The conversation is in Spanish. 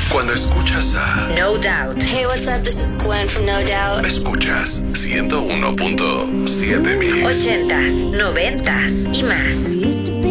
Cuando escuchas a No Doubt. Hey, what's up? This is Gwen from No Doubt. escuchas 101.7 Mix. 80s, 90s y más.